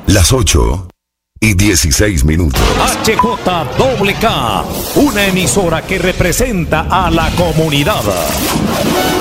Las 8:16. HJWK, una emisora que representa a la comunidad.